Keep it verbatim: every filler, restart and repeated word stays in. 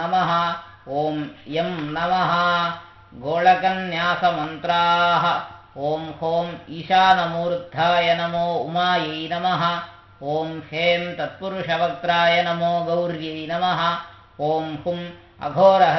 नमः ॐ यं नमः गोलकन्यासमन्त्राः ॐ हों ईशानमूर्धाय नमो उमायै नमः ॐ हें तत्पुरुषवक्त्राय नमो गौर्यै नमः ॐ हुं अघोरः